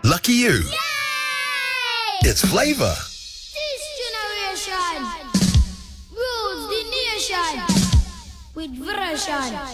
Lucky you. Yay! It's Flavor. This generation rules the nation with version.